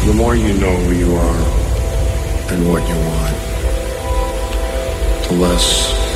The more you know who you are and what you want, the less